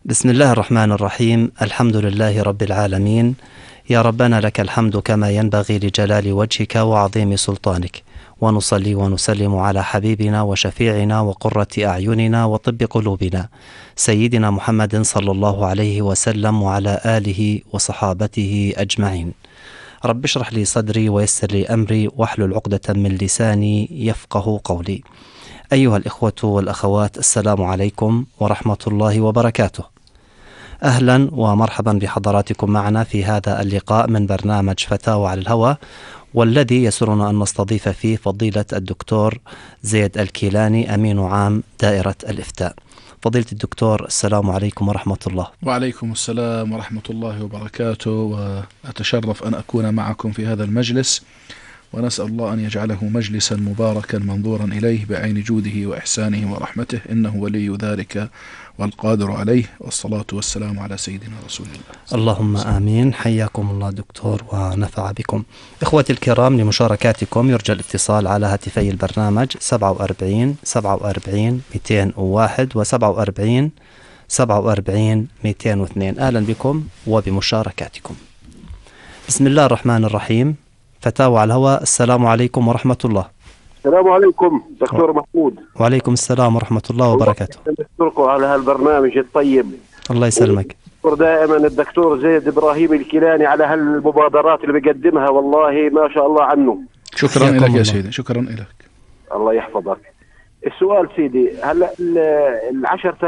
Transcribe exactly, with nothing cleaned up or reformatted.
بسم الله الرحمن الرحيم. الحمد لله رب العالمين. يا ربنا لك الحمد كما ينبغي لجلال وجهك وعظيم سلطانك، ونصلي ونسلم على حبيبنا وشفيعنا وقرة أعيننا وطب قلوبنا سيدنا محمد صلى الله عليه وسلم وعلى آله وصحابته أجمعين. رب اشرح لي صدري ويسر لي أمري واحلل عقدة من لساني يفقه قولي. أيها الإخوة والأخوات، السلام عليكم ورحمة الله وبركاته. أهلا ومرحبا بحضراتكم معنا في هذا اللقاء من برنامج فتاوى على الهواء، والذي يسرنا أن نستضيف فيه فضيلة الدكتور زيد الكيلاني أمين عام دائرة الإفتاء. فضيلة الدكتور، السلام عليكم ورحمة الله. وعليكم السلام ورحمة الله وبركاته، وأتشرف أن أكون معكم في هذا المجلس، ونسأل الله أن يجعله مجلسا مباركا منظورا إليه بعين جوده وإحسانه ورحمته، إنه ولي ذلك والقادر عليه، والصلاة والسلام على سيدنا رسول الله. اللهم آمين. حياكم الله دكتور ونفع بكم. إخوتي الكرام، لمشاركاتكم يرجى الاتصال على هاتفي البرنامج سبعة وأربعين سبعة وأربعين مئتين وواحد وسبعة وأربعين سبعة وأربعين مئتين واثنين. أهلا بكم وبمشاركاتكم. بسم الله الرحمن الرحيم. فتاوى على الهواء. السلام عليكم ورحمة الله. السلام عليكم دكتور محمود. وعليكم السلام ورحمة الله وبركاته. نشكركم على هالبرنامج الطيب. الله يسلمك. دائما الدكتور زيد إبراهيم الكيلاني على هالمبادرات اللي بيقدمها، والله ما شاء الله عنه. شكرا لك يا سيدي. شكرا لك. الله يحفظك. السؤال سيدي، هلا العشر